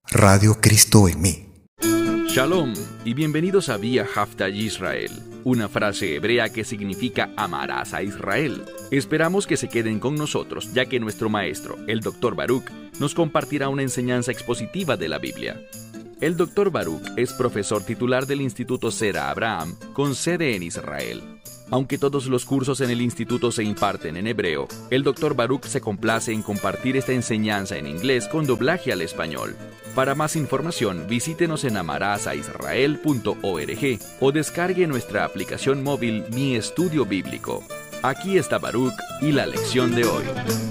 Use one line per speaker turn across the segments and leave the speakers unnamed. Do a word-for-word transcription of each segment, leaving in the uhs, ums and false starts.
Radio Cristo en mí.
Shalom y bienvenidos a Vía Haftaj Israel, una frase hebrea que significa amarás a Israel. Esperamos que se queden con nosotros, ya que nuestro maestro, el doctor Baruch, nos compartirá una enseñanza expositiva de la Biblia. El doctor Baruch es profesor titular del Instituto Zera Abraham, con sede en Israel. Aunque todos los cursos en el instituto se imparten en hebreo, el doctor Baruch se complace en compartir esta enseñanza en inglés con doblaje al español. Para más información, visítenos en amarasaisrael punto org o descargue nuestra aplicación móvil Mi Estudio Bíblico. Aquí está Baruch y la lección de hoy.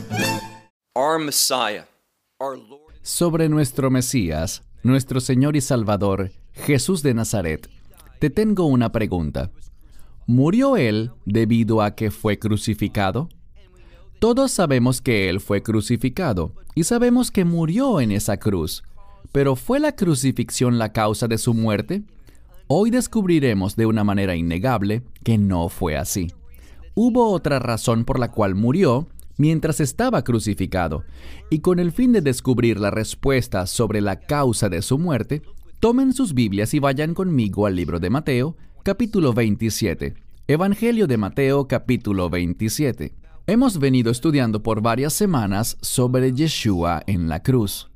Our Messiah, our Lord.
Sobre nuestro Mesías, nuestro Señor y Salvador, Jesús de Nazaret, te tengo una pregunta. ¿Murió Él debido a que fue crucificado? Todos sabemos que Él fue crucificado y sabemos que murió en esa cruz. ¿Pero fue la crucifixión la causa de su muerte? Hoy descubriremos de una manera innegable que no fue así. Hubo otra razón por la cual murió mientras estaba crucificado, y con el fin de descubrir la respuesta sobre la causa de su muerte, tomen sus Biblias y vayan conmigo al libro de Mateo, capítulo veintisiete. Evangelio de Mateo, capítulo veintisiete. Hemos venido estudiando por varias semanas sobre Yeshua en la cruz.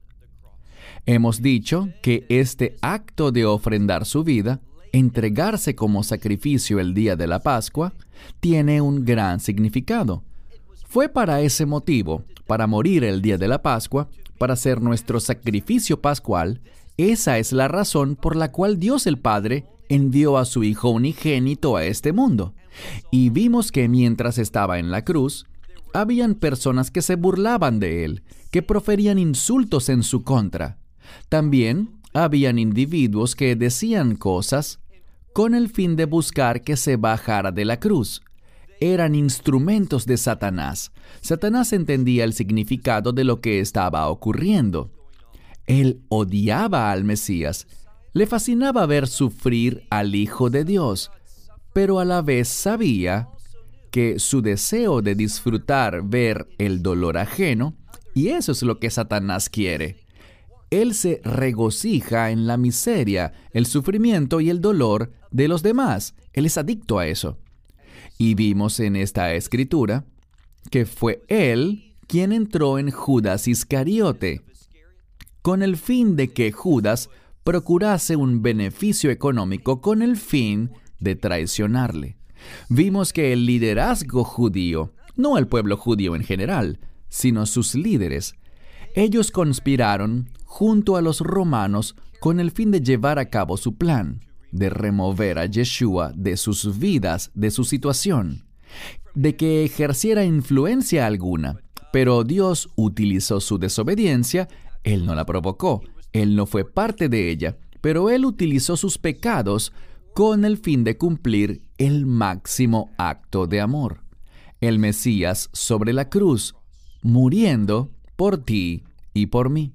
Hemos dicho que este acto de ofrendar su vida, entregarse como sacrificio el día de la Pascua, tiene un gran significado. Fue para ese motivo, para morir el día de la Pascua, para ser nuestro sacrificio pascual. Esa es la razón por la cual Dios el Padre envió a su Hijo unigénito a este mundo. Y vimos que mientras estaba en la cruz, habían personas que se burlaban de Él, que proferían insultos en su contra. También habían individuos que decían cosas con el fin de buscar que se bajara de la cruz. Eran instrumentos de Satanás. Satanás entendía el significado de lo que estaba ocurriendo. Él odiaba al Mesías. Le fascinaba ver sufrir al Hijo de Dios, pero a la vez sabía que su deseo de disfrutar ver el dolor ajeno, y eso es lo que Satanás quiere. Él se regocija en la miseria, el sufrimiento y el dolor de los demás. Él es adicto a eso. Y vimos en esta escritura que fue Él quien entró en Judas Iscariote, con el fin de que Judas procurase un beneficio económico con el fin de traicionarle. Vimos que el liderazgo judío, no el pueblo judío en general, sino sus líderes, ellos conspiraron junto a los romanos con el fin de llevar a cabo su plan, de remover a Yeshua de sus vidas, de su situación, de que ejerciera influencia alguna. Pero Dios utilizó su desobediencia. Él no la provocó. Él no fue parte de ella, pero Él utilizó sus pecados con el fin de cumplir el máximo acto de amor. El Mesías sobre la cruz, muriendo por ti y por mí.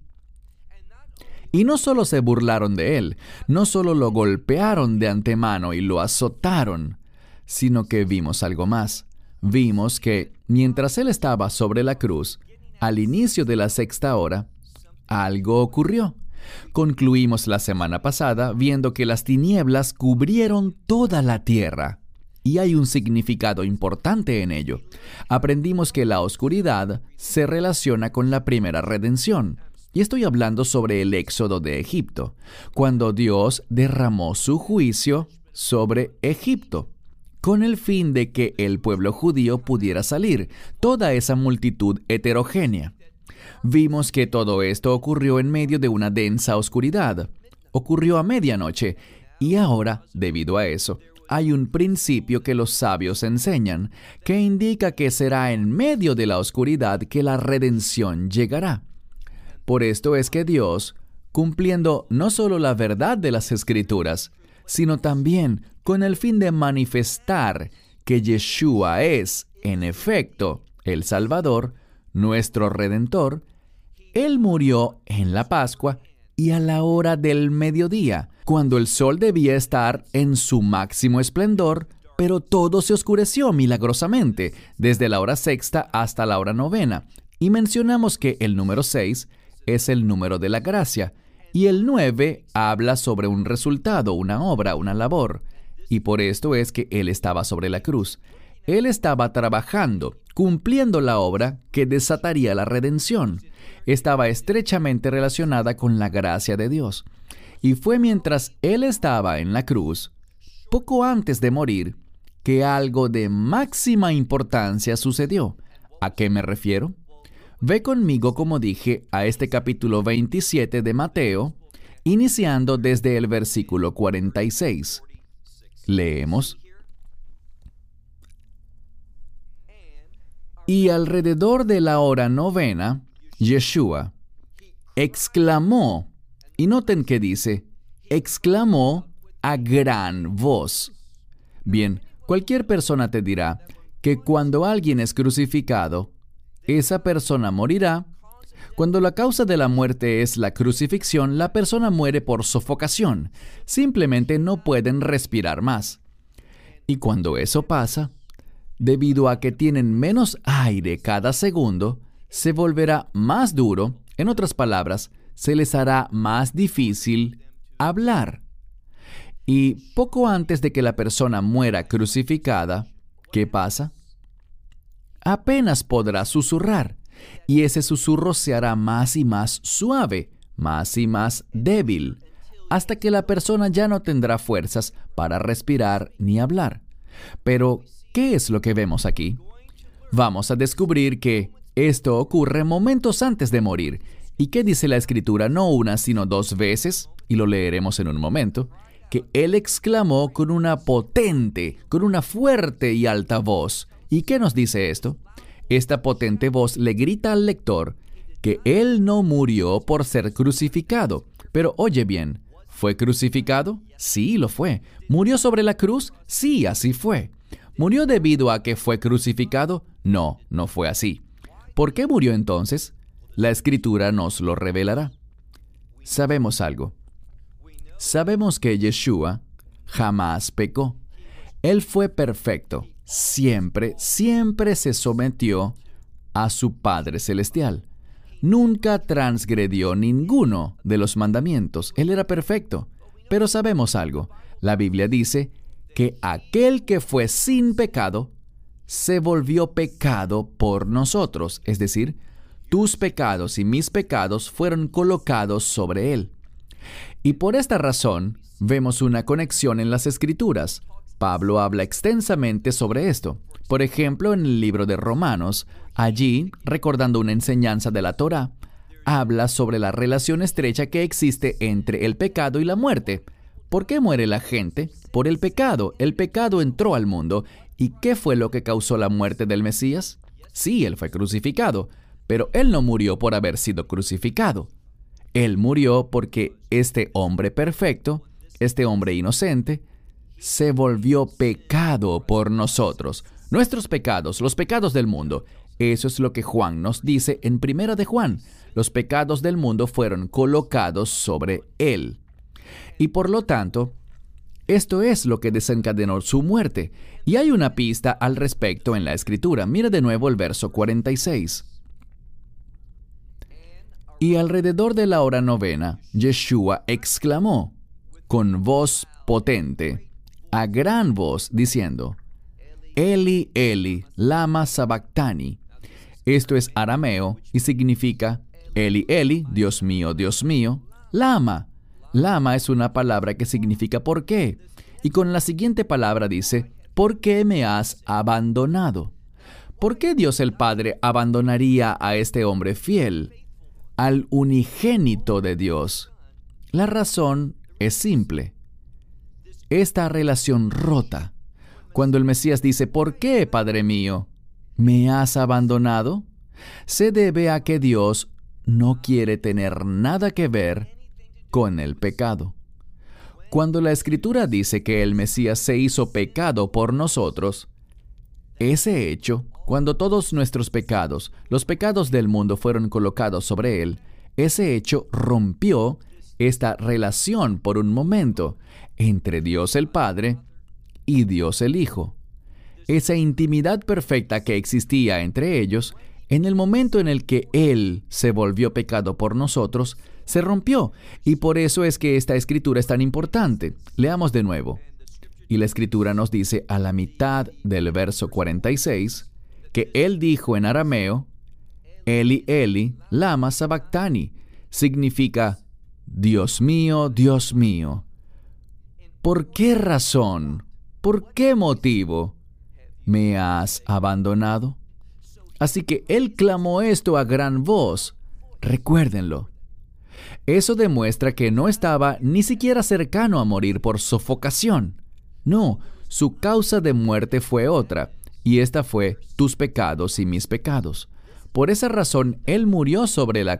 Y no solo se burlaron de Él, no solo lo golpearon de antemano y lo azotaron, sino que vimos algo más. Vimos que mientras Él estaba sobre la cruz, al inicio de la sexta hora, algo ocurrió. Concluimos la semana pasada viendo que las tinieblas cubrieron toda la tierra. Y hay un significado importante en ello. Aprendimos que la oscuridad se relaciona con la primera redención. Y estoy hablando sobre el éxodo de Egipto, cuando Dios derramó su juicio sobre Egipto, con el fin de que el pueblo judío pudiera salir, toda esa multitud heterogénea. Vimos que todo esto ocurrió en medio de una densa oscuridad. Ocurrió a medianoche, y ahora, debido a eso, hay un principio que los sabios enseñan, que indica que será en medio de la oscuridad que la redención llegará. Por esto es que Dios, cumpliendo no solo la verdad de las Escrituras, sino también con el fin de manifestar que Yeshua es, en efecto, el Salvador, nuestro Redentor, Él murió en la Pascua y a la hora del mediodía, cuando el sol debía estar en su máximo esplendor, pero todo se oscureció milagrosamente, desde la hora sexta hasta la hora novena. Y mencionamos que el número seis es el número de la gracia, Y el nueve habla sobre un resultado, una obra, una labor. Y por esto es que Él estaba sobre la cruz. Él estaba trabajando, cumpliendo la obra que desataría la redención. Estaba estrechamente relacionada con la gracia de Dios. Y fue mientras Él estaba en la cruz, poco antes de morir, que algo de máxima importancia sucedió. ¿A qué me refiero? Ve conmigo, como dije, a este capítulo veintisiete de Mateo, iniciando desde el versículo cuarenta y seis. Leemos. Y alrededor de la hora novena, Yeshua exclamó, y noten que dice, exclamó a gran voz. Bien, cualquier persona te dirá que cuando alguien es crucificado, esa persona morirá. Cuando la causa de la muerte es la crucifixión, la persona muere por sofocación. Simplemente no pueden respirar más. Y cuando eso pasa, debido a que tienen menos aire cada segundo, se volverá más duro. En otras palabras, se les hará más difícil hablar. Y poco antes de que la persona muera crucificada, ¿qué pasa? Apenas podrá susurrar, y ese susurro se hará más y más suave, más y más débil, hasta que la persona ya no tendrá fuerzas para respirar ni hablar. Pero, ¿qué es lo que vemos aquí? Vamos a descubrir que esto ocurre momentos antes de morir. ¿Y qué dice la Escritura? No una, sino dos veces, y lo leeremos en un momento, que Él exclamó con una potente, con una fuerte y alta voz. ¿Y qué nos dice esto? Esta potente voz le grita al lector que Él no murió por ser crucificado. Pero oye bien, ¿fue crucificado? Sí, lo fue. ¿Murió sobre la cruz? Sí, así fue. ¿Murió debido a que fue crucificado? No, no fue así. ¿Por qué murió entonces? La Escritura nos lo revelará. Sabemos algo. Sabemos que Yeshua jamás pecó. Él fue perfecto. Siempre, siempre se sometió a su Padre Celestial. Nunca transgredió ninguno de los mandamientos. Él era perfecto. Pero sabemos algo. La Biblia dice que aquel que fue sin pecado se volvió pecado por nosotros. Es decir, tus pecados y mis pecados fueron colocados sobre Él. Y por esta razón, vemos una conexión en las Escrituras. Pablo habla extensamente sobre esto. Por ejemplo, en el libro de Romanos, allí, recordando una enseñanza de la Torá, habla sobre la relación estrecha que existe entre el pecado y la muerte. ¿Por qué muere la gente? Por el pecado. El pecado entró al mundo. ¿Y qué fue lo que causó la muerte del Mesías? Sí, Él fue crucificado, pero Él no murió por haber sido crucificado. Él murió porque este hombre perfecto, este hombre inocente, se volvió pecado por nosotros. Nuestros pecados, los pecados del mundo. Eso es lo que Juan nos dice en Primera de Juan. Los pecados del mundo fueron colocados sobre Él. Y por lo tanto, esto es lo que desencadenó su muerte. Y hay una pista al respecto en la Escritura. Mira de nuevo el verso cuarenta y seis. Y alrededor de la hora novena, Yeshua exclamó con voz potente, a gran voz, diciendo, Eli, Eli, lama sabactani. Esto es arameo y significa, Eli, Eli, Dios mío, Dios mío, lama. Lama es una palabra que significa ¿por qué? Y con la siguiente palabra dice, ¿por qué me has abandonado? ¿Por qué Dios el Padre abandonaría a este hombre fiel, al unigénito de Dios? La razón es simple. Esta relación rota, cuando el Mesías dice, ¿por qué, Padre mío, me has abandonado?, se debe a que Dios no quiere tener nada que ver con el pecado. Cuando la Escritura dice que el Mesías se hizo pecado por nosotros, ese hecho, cuando todos nuestros pecados, los pecados del mundo fueron colocados sobre Él, ese hecho rompió esta relación por un momento entre Dios el Padre y Dios el Hijo. Esa intimidad perfecta que existía entre ellos, En el momento en el que Él se volvió pecado por nosotros, se rompió. Y por eso es que esta escritura es tan importante. Leamos de nuevo. Y la escritura nos dice a la mitad del verso cuarenta y seis que Él dijo en arameo, Eli, Eli, lama sabactani. Significa, Dios mío, Dios mío. ¿Por qué razón? ¿Por qué motivo me has abandonado? Así que Él clamó esto a gran voz. Recuérdenlo. Eso demuestra que no estaba ni siquiera cercano a morir por sofocación. No, su causa de muerte fue otra, y esta fue tus pecados y mis pecados. Por esa razón, Él murió sobre la